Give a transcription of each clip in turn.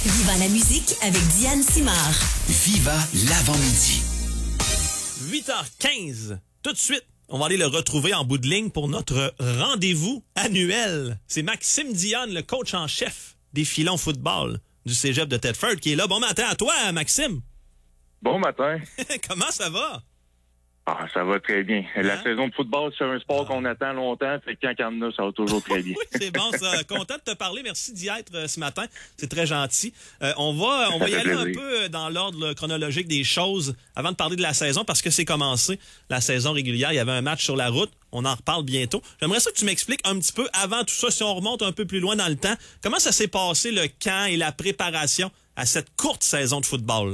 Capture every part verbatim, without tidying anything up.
Viva la musique avec Diane Simard. Viva l'avant-midi. huit heures quinze. Tout de suite, on va aller le retrouver en bout de ligne pour notre rendez-vous annuel. C'est Maxime Dionne, le coach en chef des filons football du cégep de Thetford, qui est là. Bon matin à toi, Maxime. Bon matin. Comment ça va? Ah, ça va très bien. La Hein? saison de football, c'est un sport ah. qu'on attend longtemps, fait que quand il y en a, ça va toujours très bien. Oui, c'est bon, ça. Content de te parler. Merci d'y être euh, ce matin. C'est très gentil. Euh, on va, on va y aller un peu dans l'ordre chronologique des choses avant de parler de la saison, parce que c'est commencé, la saison régulière. Il y avait un match sur la route. On en reparle bientôt. J'aimerais ça que tu m'expliques un petit peu, avant tout ça, si on remonte un peu plus loin dans le temps, comment ça s'est passé le camp et la préparation à cette courte saison de football?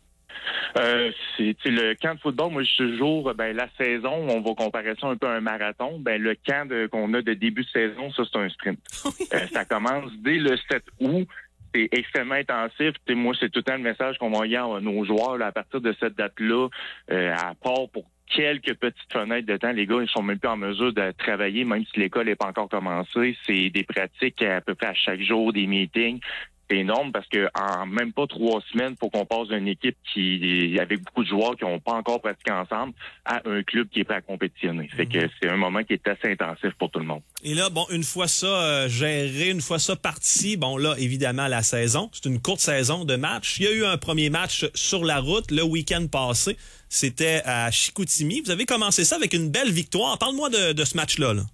Euh, c'est le camp de football. Moi, je suis toujours, ben la saison, on va comparer ça un peu à un marathon. Ben le camp de, qu'on a de début de saison, ça c'est un sprint. euh, ça commence dès le sept août. C'est extrêmement intensif. T'sais, moi, c'est tout le temps le message qu'on va envoyer à nos joueurs là, à partir de cette date-là, euh, à part pour quelques petites fenêtres de temps. Les gars, ils sont même plus en mesure de travailler, même si l'école n'est pas encore commencée. C'est des pratiques à peu près à chaque jour, des meetings. C'est énorme parce que en même pas trois semaines, faut qu'on passe d'une équipe qui avec beaucoup de joueurs qui n'ont pas encore pratiqué ensemble à un club qui est prêt à compétitionner. Fait que c'est un moment qui est assez intensif pour tout le monde. Et là, bon, une fois ça euh, géré, une fois ça parti, bon là, évidemment, la saison, c'est une courte saison de match. Il y a eu un premier match sur la route le week-end passé. C'était à Chicoutimi. Vous avez commencé ça avec une belle victoire. Parle-moi de, de ce match-là, là.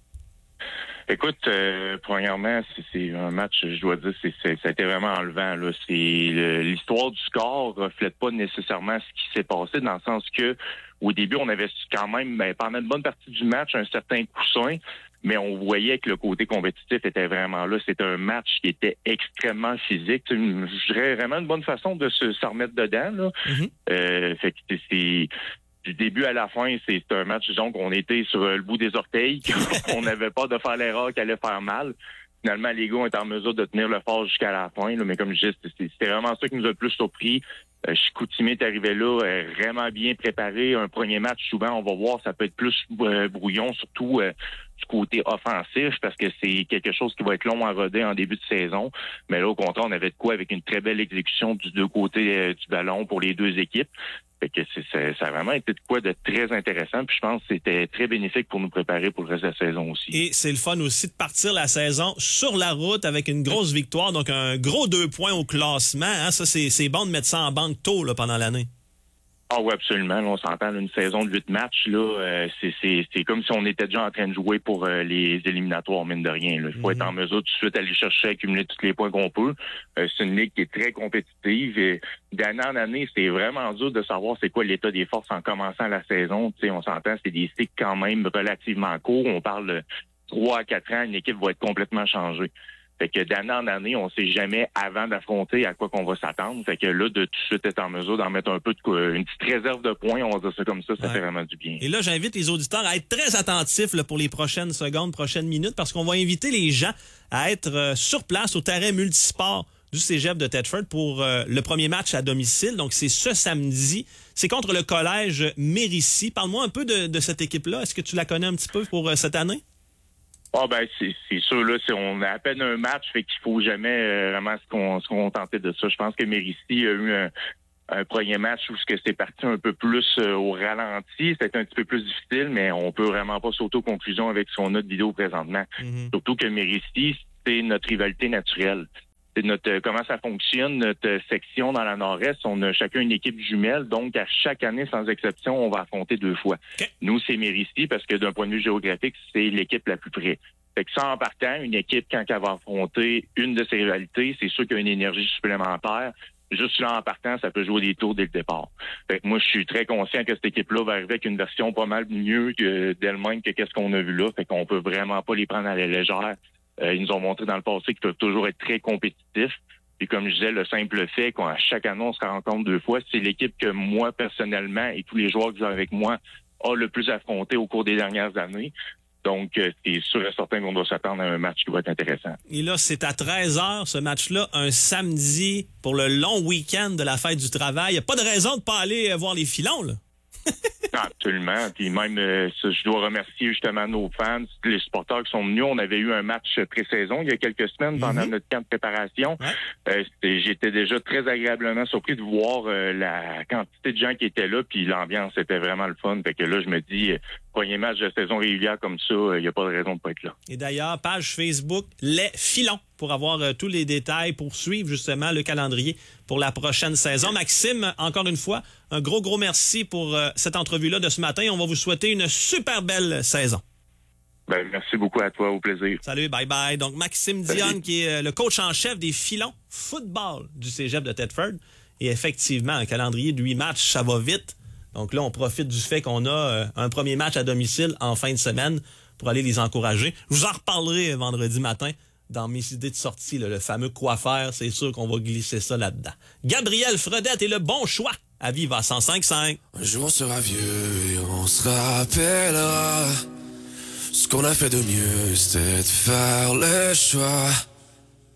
Écoute, euh, premièrement, c'est, c'est un match, je dois dire, c'est, c'est, ça a été vraiment enlevant. Là. C'est le, l'histoire du score reflète pas nécessairement ce qui s'est passé, dans le sens que au début, on avait quand même, ben, pendant une bonne partie du match, un certain coussin, mais on voyait que le côté compétitif était vraiment là. C'était un match qui était extrêmement physique. Je dirais vraiment une bonne façon de se, se remettre dedans. Là. Mm-hmm. Euh, fait que c'est... c'est du début à la fin, c'est un match, disons, qu'on était sur le bout des orteils, qu'on n'avait pas de faire l'erreur qui allait faire mal. Finalement, les gars étaient en mesure de tenir le fort jusqu'à la fin, là, mais comme je dis, c'était vraiment ça qui nous a le plus surpris. Euh, Chicoutimi est arrivé là, euh, vraiment bien préparé. Un premier match, souvent, on va voir, ça peut être plus euh, brouillon, surtout euh, du côté offensif, parce que c'est quelque chose qui va être long à roder en début de saison. Mais là, au contraire, on avait de quoi avec une très belle exécution du deux côtés euh, du ballon pour les deux équipes. Fait que c'est, c'est, ça a vraiment été de quoi de très intéressant. Puis je pense que c'était très bénéfique pour nous préparer pour le reste de la saison aussi. Et c'est le fun aussi de partir la saison sur la route avec une grosse victoire. Donc un gros deux points au classement. Hein? Ça, c'est, c'est bon de mettre ça en banque tôt là, pendant l'année. Ah oui, absolument. Là, on s'entend une saison de huit matchs. Là, euh, c'est, c'est, c'est comme si on était déjà en train de jouer pour euh, les éliminatoires, mine de rien. Il faut mm-hmm. être en mesure tout de suite aller chercher, accumuler tous les points qu'on peut. Euh, c'est une ligue qui est très compétitive. Et d'année en année, c'est vraiment dur de savoir c'est quoi l'état des forces en commençant la saison. Tu sais, on s'entend, c'est des cycles quand même relativement courts. On parle de trois à quatre ans, une équipe va être complètement changée. Fait que d'année en année, on sait jamais avant d'affronter à quoi qu'on va s'attendre. Fait que là, de tout de suite être en mesure d'en mettre un peu de une petite réserve de points, on va dire ça comme ça, ça ouais. fait vraiment du bien. Et là, j'invite les auditeurs à être très attentifs là, pour les prochaines secondes, prochaines minutes, parce qu'on va inviter les gens à être euh, sur place au terrain multisport du cégep de Thetford pour euh, le premier match à domicile. Donc, c'est ce samedi. C'est contre le collège Mérissi. Parle-moi un peu de, de cette équipe-là. Est-ce que tu la connais un petit peu pour euh, cette année? Ah oh ben c'est, c'est sûr là, c'est, on a à peine un match, fait qu'il faut jamais euh, vraiment se, con, se contenter de ça. Je pense que Mérissi a eu un, un premier match où ce que c'est parti un peu plus euh, au ralenti, c'était un petit peu plus difficile, mais on peut vraiment pas sauter aux conclusions avec ce qu'on a de vidéo présentement. Mm-hmm. Surtout que Mérissi, c'est notre rivalité naturelle. C'est notre comment ça fonctionne, notre section dans la Nord-Est, on a chacun une équipe jumelle, donc à chaque année, sans exception, on va affronter deux fois. Okay. Nous, c'est Mérissi, parce que d'un point de vue géographique, c'est l'équipe la plus près. Fait que ça, en partant, une équipe, quand elle va affronter une de ses rivalités, c'est sûr qu'il y a une énergie supplémentaire. Juste là, en partant, ça peut jouer des tours dès le départ. Fait que moi, je suis très conscient que cette équipe-là va arriver avec une version pas mal mieux que d'elle-même que qu'est-ce qu'on a vu là. Fait qu'on peut vraiment pas les prendre à la légère. Euh, ils nous ont montré dans le passé qu'ils peuvent toujours être très compétitifs. Et comme je disais, le simple fait qu'à chaque année, on se rencontre deux fois, c'est l'équipe que moi, personnellement, et tous les joueurs qui sont avec moi, a le plus affronté au cours des dernières années. Donc, euh, c'est sûr et certain qu'on doit s'attendre à un match qui va être intéressant. Et là, c'est à treize heures, ce match-là, un samedi, pour le long week-end de la fête du travail. Il n'y a pas de raison de ne pas aller voir les filons, là. Absolument. Puis même, euh, ça, je dois remercier justement nos fans, les supporters qui sont venus. On avait eu un match pré-saison il y a quelques semaines pendant mm-hmm. notre camp de préparation. Ouais. Euh, j'étais déjà très agréablement surpris de voir euh, la quantité de gens qui étaient là, puis l'ambiance était vraiment le fun. Fait que là, je me dis, euh, premier match de saison régulière comme ça, il euh, n'y a pas de raison de pas être là. Et d'ailleurs, page Facebook, Les Filons, pour avoir euh, tous les détails, pour suivre justement le calendrier pour la prochaine saison. Maxime, encore une fois, un gros, gros merci pour euh, cette entrevue-là de ce matin. On va vous souhaiter une super belle saison. Ben, merci beaucoup à toi, au plaisir. Salut, bye bye. Donc, Maxime Salut. Dionne, qui est le coach en chef des Filons football du cégep de Thetford. Et effectivement, un calendrier de huit matchs, ça va vite. Donc là, on profite du fait qu'on a euh, un premier match à domicile en fin de semaine pour aller les encourager. Je vous en reparlerai vendredi matin dans mes idées de sortie, là, le fameux quoi faire. C'est sûr qu'on va glisser ça là-dedans. Gabriel Fredette est le bon choix à Vive à cent cinq cinq. Un jour on sera vieux et on se rappellera. Ce qu'on a fait de mieux, c'était de faire le choix.